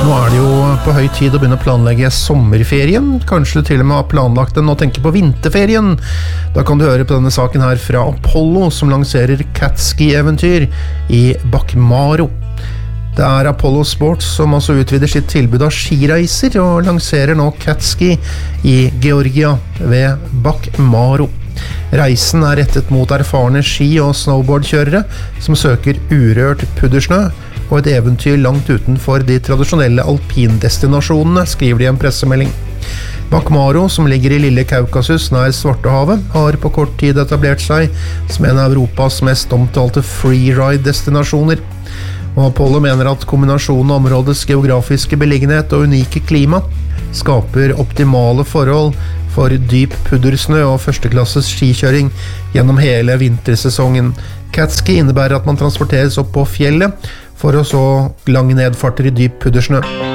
Nå det jo på høy tid å begynne å planlegge sommerferien. Kanskje du til og med har planlagt den og tenker på vinterferien. Da kan du høre på denne saken her fra Apollo, som lanserer catski-eventyr i Bakmaro. Det Apollo Sports som også utvider sitt tilbud av skireiser og lanserer nå catski i Georgia ved Bakmaro. Reisen rettet mot erfarne ski- og snowboardkjørere som søker urørt puddersnø og et eventyr langt utenfor de tradisjonelle alpindestinasjonene, skriver de i en pressemelding. Bakmaro, som ligger i Lille Kaukasus nær Svartehavet, har på kort tid etablert seg som en av Europas mest omtalte freeride-destinasjoner. Og Apollo mener at kombinasjonen av områdets geografiske beliggenhet og unike klima skaper optimale forhold for dyp puddersnø og førsteklasses skikjøring gjennom hele vintersesongen. Catski innebærer at man transporteres opp på fjellet for å så lange nedfarter i dyp puddersnø.